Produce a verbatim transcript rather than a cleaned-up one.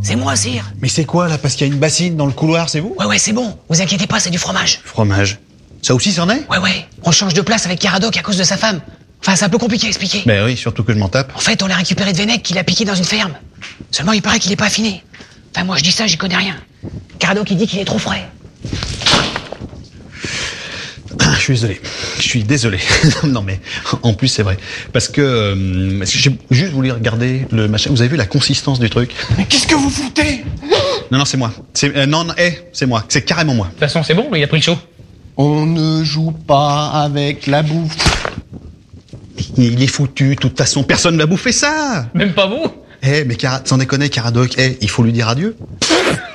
C'est moi, sire. Mais c'est quoi là? Parce qu'il y a une bassine dans le couloir, c'est vous? Ouais, ouais, c'est bon. Vous inquiétez pas, c'est du fromage. Fromage. Ça aussi, c'en est? Ouais, ouais. On change de place avec Caradoc à cause de sa femme. Enfin, c'est un peu compliqué à expliquer. Ben oui, surtout que je m'en tape. En fait, on l'a récupéré de Vennec qui l'a piqué dans une ferme. Seulement, il paraît qu'il est pas affiné. Enfin, moi, je dis ça, j'y connais rien. Caradoc, il dit qu'il est trop frais. Je suis désolé. Je suis désolé. Non mais, en plus, c'est vrai. Parce que, euh, j'ai juste voulu regarder le machin. Vous avez vu la consistance du truc? Mais qu'est-ce que vous foutez? Non, non, c'est moi. C'est, euh, non, non, eh, c'est moi. C'est carrément moi. De toute façon, c'est bon, il a pris le show. On ne joue pas avec la bouffe. Il est foutu. De toute façon, personne ne va bouffer ça. Même pas vous. Eh, mais Cara- sans déconner, Caradoc, eh, il faut lui dire adieu.